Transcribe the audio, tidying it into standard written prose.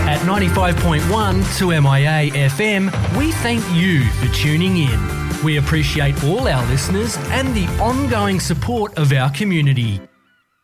At 95.1 2MIA FM, we thank you for tuning in. We appreciate all our listeners and the ongoing support of our community.